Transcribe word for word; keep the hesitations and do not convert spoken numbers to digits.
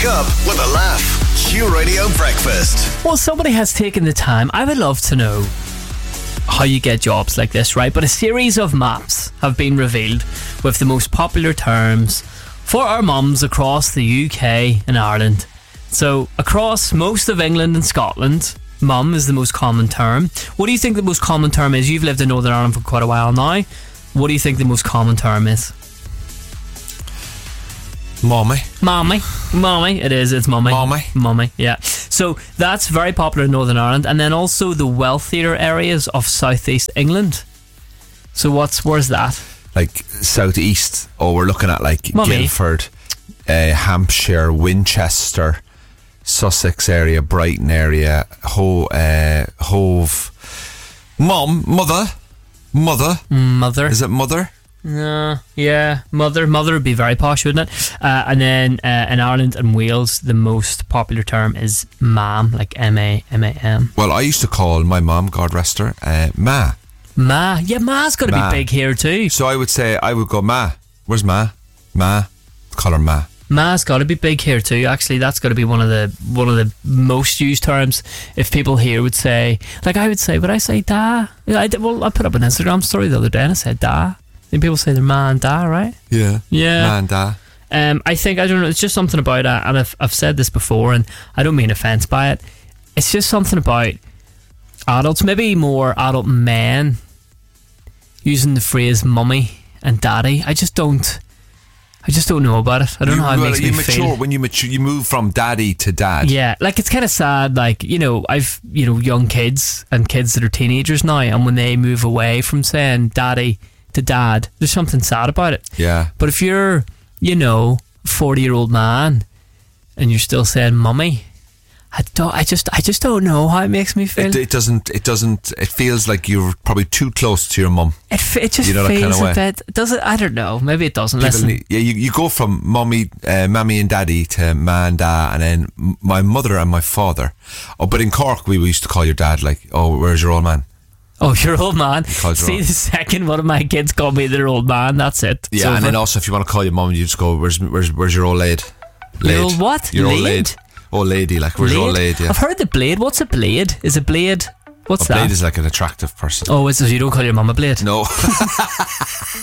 Wake up with a laugh. Q Radio Breakfast. Well, somebody has taken the time. I would love to know how you get jobs like this, right? But a series of maps have been revealed with the most popular terms for our mums across the U K and Ireland. So, across most of England and Scotland, mum is the most common term. What do you think the most common term is? You've lived in Northern Ireland for quite a while now. What do you think the most common term is? Mommy. Mommy. Mommy. It is. It's mummy. Mommy. Mummy, yeah. So that's very popular in Northern Ireland. And then also the wealthier areas of southeast England. So what's where's that? Like southeast. Oh, we're looking at like Mummy. Guildford, uh, Hampshire, Winchester, Sussex area, Brighton area, Ho, uh, Hove. Mum, mother, mother. Mother. Is it mother? Uh, yeah, mother. Mother would be very posh, wouldn't it? Uh, and then uh, in Ireland and Wales, the most popular term is mam, like M A M A M. Well, I used to call my mum, God rest her, uh, Ma. Ma. Yeah, ma's got to Ma. be big here too. So I would say, I would go, Ma. Where's Ma? Ma. Call her Ma. Ma's got to be big here too. Actually, that's got to be one of the one of the most used terms. If people here would say, like I would say, would I say da? Yeah, I did, well, I put up an Instagram story the other day and I said da. And people say they're ma and da, right? Yeah. Yeah. Ma and Da. Um, I think, I don't know, it's just something about it, and I've, I've said this before, and I don't mean offence by it. It's just something about adults, maybe more adult men, using the phrase mummy and daddy. I just don't, I just don't know about it. I don't you, know how it well, makes you me mature, feel. When you mature, you move from daddy to dad. Yeah, like it's kind of sad, like, you know, I've, you know, young kids and kids that are teenagers now, and when they move away from saying daddy to dad, there's something sad about it. Yeah. But if you're, you know, a forty year old man and you're still saying mummy, I don't I just I just don't know how it makes me feel. It, it doesn't it doesn't it feels like you're probably too close to your mum. It, f- it just You know, that feels kind of a way. bit, does it? I don't know, maybe it doesn't. People Listen, need- yeah, you, you go from mummy, uh, mammy and daddy to ma and da, and then m- my mother and my father. Oh, but in Cork we used to call your dad like, oh, where's your old man? oh, your old man. calls her See, old. the second one of my kids called me their old man, that's it. It's Yeah, and over. then also if you want to call your mum, you just go, where's where's where's your old laid? Your old what? Your old Laid? laid. Old lady, like where's your old Blade? laid? Yeah. I've heard the blade. What's a blade? Is a blade? What's A that? blade is like an attractive person. Oh, is it? You don't call your mum a blade? No.